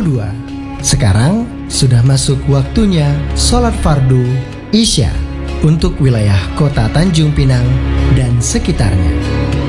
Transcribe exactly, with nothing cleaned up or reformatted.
puluh dua. Sekarang sudah masuk waktunya sholat fardu Isya untuk wilayah kota Tanjung Pinang dan sekitarnya.